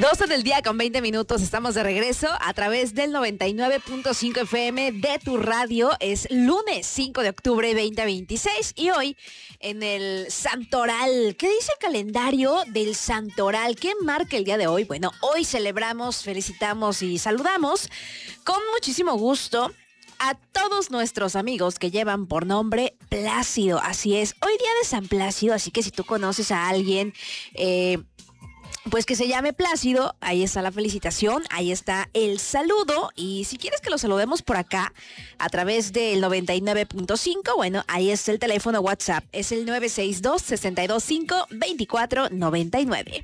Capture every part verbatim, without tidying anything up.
doce del día con veinte minutos, estamos de regreso a través del noventa y nueve punto cinco F M de tu radio. Es lunes cinco de octubre veinte veintiséis y hoy en el Santoral. ¿Qué dice el calendario del Santoral? ¿Qué marca el día de hoy? Bueno, hoy celebramos, felicitamos y saludamos con muchísimo gusto a todos nuestros amigos que llevan por nombre Plácido. Así es, hoy día de San Plácido, así que si tú conoces a alguien eh, pues que se llame Plácido, ahí está la felicitación, ahí está el saludo. Y si quieres que lo saludemos por acá a través del noventa y nueve punto cinco, bueno, ahí está el teléfono WhatsApp, es el nueve seis dos, seis dos cinco, dos cuatro nueve nueve.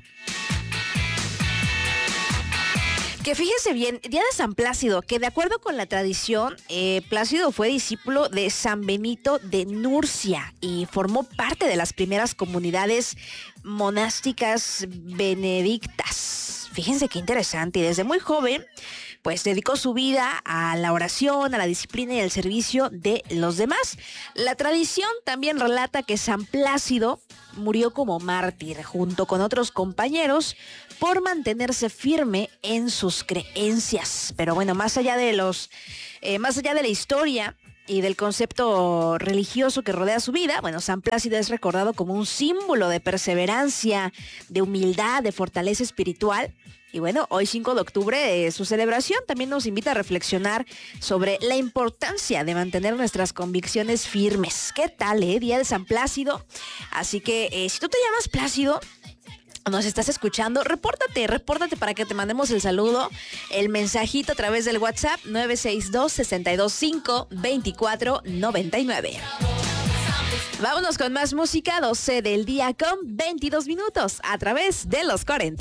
Que fíjense bien, día de San Plácido, que de acuerdo con la tradición, eh, Plácido fue discípulo de San Benito de Nurcia y formó parte de las primeras comunidades monásticas benedictas. Fíjense qué interesante, y desde muy joven, pues dedicó su vida a la oración, a la disciplina y al servicio de los demás. La tradición también relata que San Plácido murió como mártir junto con otros compañeros por mantenerse firme en sus creencias. Pero bueno, más allá de los, eh, más allá de la historia y del concepto religioso que rodea su vida, bueno, San Plácido es recordado como un símbolo de perseverancia, de humildad, de fortaleza espiritual. Y bueno, hoy cinco de octubre, eh, su celebración también nos invita a reflexionar sobre la importancia de mantener nuestras convicciones firmes. ¿Qué tal, eh? Día de San Plácido. Así que eh, si tú te llamas Plácido, nos estás escuchando, repórtate, repórtate para que te mandemos el saludo, el mensajito a través del WhatsApp nueve seis dos, seis dos cinco, dos cuatro nueve nueve. Vámonos con más música, doce del día con veintidós minutos a través de los cuarenta.